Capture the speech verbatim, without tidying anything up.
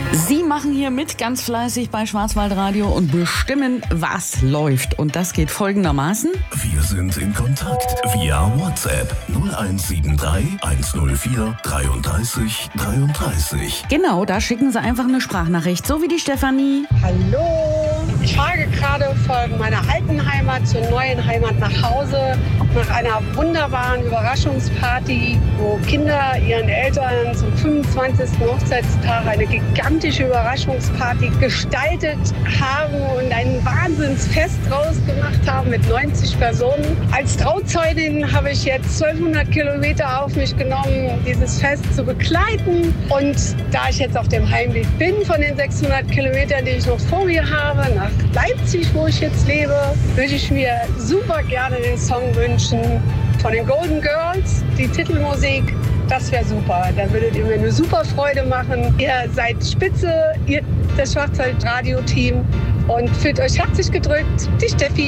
Sie machen hier mit ganz fleißig bei Schwarzwaldradio und bestimmen, was läuft. Und das geht folgendermaßen. Wir sind in Kontakt via WhatsApp null eins sieben drei eins null vier dreiunddreißig dreiunddreißig. Genau, da schicken Sie einfach eine Sprachnachricht, so wie die Stefanie. Hallo, ich fahre gerade von meiner alten Heimat zur neuen Heimat nach Hause. Nach einer wunderbaren Überraschungsparty, wo Kinder ihren Eltern zum fünfundzwanzigsten Hochzeitstag eine gigantische Überraschungsparty gestaltet haben und ein Wahnsinnsfest draus gemacht haben mit neunzig Personen. Als Trauzeutin habe ich jetzt zwölfhundert Kilometer auf mich genommen, dieses Fest zu begleiten. Und da ich jetzt auf dem Heimweg bin von den sechshundert Kilometern, die ich noch vor mir habe, nach Leipzig, wo ich jetzt lebe, würde ich mir super gerne den Song wünschen von den Golden Girls, die Titelmusik. Das wäre super. Da würdet ihr mir eine super Freude machen. Ihr seid Spitze, ihr das Schwarzwaldradio-Team, und fühlt euch herzlich gedrückt. Die Steffi.